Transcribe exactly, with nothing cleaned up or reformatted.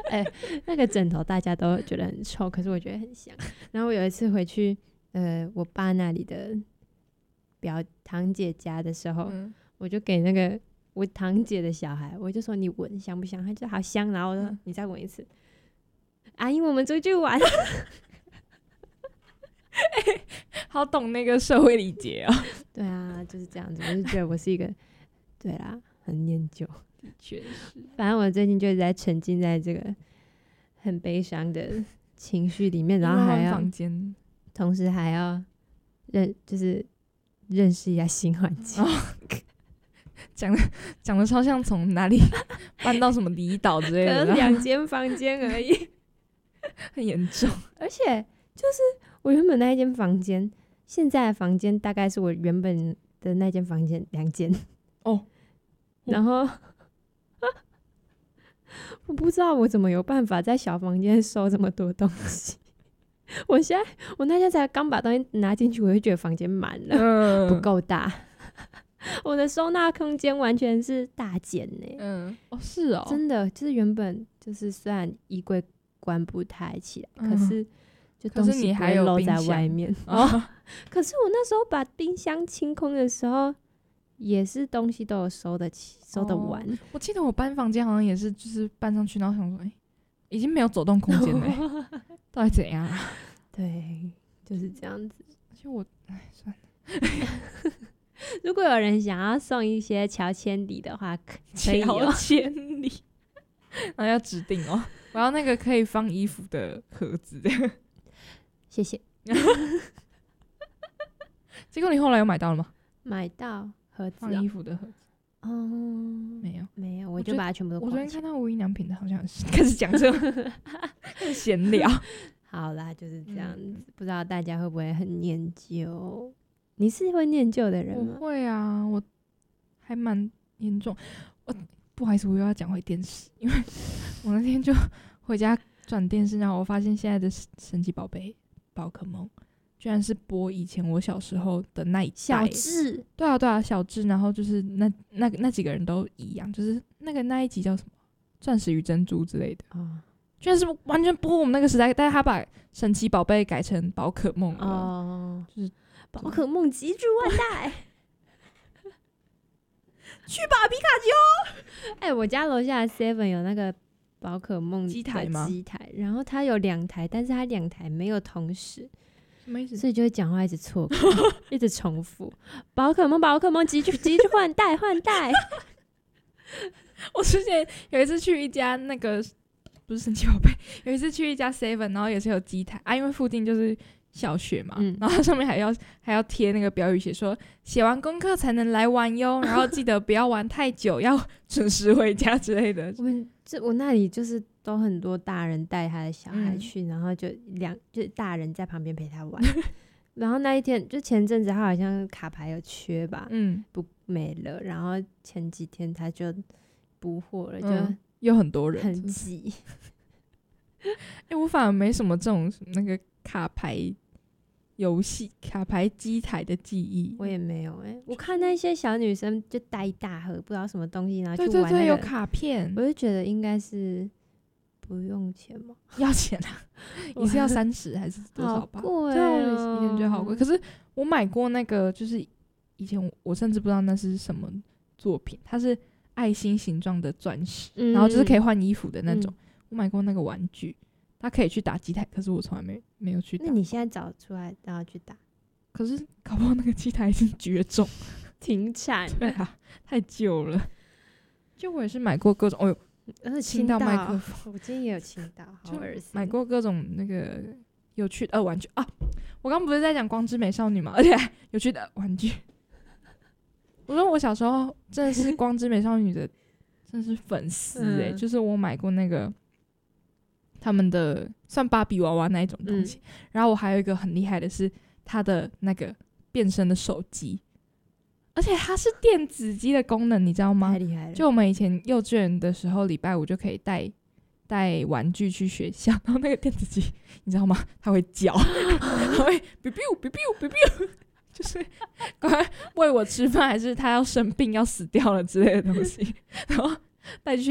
哎、欸，那个枕头大家都觉得很臭，可是我觉得很香。然后我有一次回去，呃，我爸那里的表堂姐家的时候，嗯、我就给那个我堂姐的小孩，我就说你闻香不香？他就好香，然后我说、嗯、你再闻一次。阿姨，我们出去玩。 欸、好懂那个社会礼节哦。 对啊，就是这样子。我就觉得我是一个，对啦，很念旧。 的确是。 反正我最近就一直在沉浸在这个很悲伤的情绪里面，然后还要房间， 同时还要认，就是认识一下新环境。哦讲的讲的超像从哪里搬到什么离岛之类的， 可能两间房间而已， 很严重。 而且就是我原本那一间房间，现在的房间大概是我原本的那间房间两间哦， 然后我不知道我怎么有办法在小房间收这么多东西。我现在我那天才刚把东西拿进去，我就觉得房间满了，嗯、不够大。我的收纳空间完全是大减呢。 嗯，哦，是哦， 真的就是原本就是虽然衣柜关不太起来，嗯、可是就东西不会漏在外面。哦，可是我那时候把冰箱清空的时候，也是东西都有收得起、收得完。哦、 我记得我搬房间好像也是，就是搬上去，然后想说，哎、欸，已经没有走动空间了、欸，到底怎样、啊？ 对，就是这样子。 而且我，哎，算了。 如果有人想要送一些乔千里的话，可以乔千里，然后要指定哦，我要那个可以放衣服的盒子的， 谢谢。 结果你后来有买到了吗？ 买到盒子、哦、 放衣服的盒子， 哦、嗯， 没有， 没有，我就把它全部都我昨天看到无印良品的，好像是开始讲这个闲聊。 好啦，就是这样子、嗯，不知道大家会不会很念旧？你是会念旧的人吗？ 我会啊，我还蛮严重。我不好意思，我又要讲回电视，因为我那天就回家转电视，然后我发现现在的神奇宝贝宝可梦居然是播以前我小时候的那一代小智。 对啊对啊，小智，然后就是那那那几个人都一样，就是那个那一集叫什么钻石与珍珠之类的、哦、居然是完全播我们那个时代，但是他把神奇宝贝改成宝可梦了、哦、就是宝可梦集聚万代。 去吧皮卡丘。 哎、欸，我家楼下的 seven 有那个宝可梦机台吗？ 机台，然后它有两台，但是它两台没有同时， 什么意思？ 所以就会讲话一直错过，一直重复。宝可梦，宝可梦，集聚集聚换代换代。 我之前有一次去一家那个不是神奇宝贝，有一次去一家 seven， 然后也是有机台啊，因为附近就是小学嘛，嗯、然后它上面还要还要贴那个标语，写说写完功课才能来玩哟，然后记得不要玩太久，要准时回家之类的。 我们这我那里就是都很多大人带他的小孩去，嗯、然后就两就大人在旁边陪他玩。然后那一天就前阵子他好像卡牌有缺吧，嗯，不没了，然后前几天他就补货了，嗯、就有很多人很挤。 哎、欸，我反而没什么这种那个卡牌游戏、卡牌机台的记忆。 我也没有哎、欸，我看那些小女生就带一大盒不知道什么东西，然后去玩、那個、 对对对，有卡片， 我就觉得应该是不用钱吗？ 要钱啊！你是要三十还是多少吧？ 好贵、喔， 对啊，我以前觉得好贵。可是我买过那个，就是以前 我, 我甚至不知道那是什么作品，它是爱心形状的钻石、嗯，然后就是可以换衣服的那种。嗯、我买过那个玩具。他可以去打机台，可是我从来没没有去打。 那你现在找出来都要去打？ 可是搞不好那个机台已经绝种停产。 对啊，太旧了。就我也是买过各种，哦呦， 而且亲到麦克风， 我今天也有亲到，好恶心。 买过各种那个有趣的、呃、玩具啊！我刚不是在讲光之美少女吗？而且有趣的玩具。我说我小时候真的是光之美少女的，真的是粉丝哎、欸嗯！就是我买过那个。他们的算芭比娃娃那一种东西、嗯，然后我还有一个很厉害的是它的那个变身的手机，而且它是电子机的功能，你知道吗？ 太厉害了！ 就我们以前幼稚园的时候，礼拜五就可以带带玩具去学校，然后那个电子机你知道吗？它会叫，它会 biu biu biu biu biu， 就是赶快喂我吃饭，还是它要生病要死掉了之类的东西，然后带去。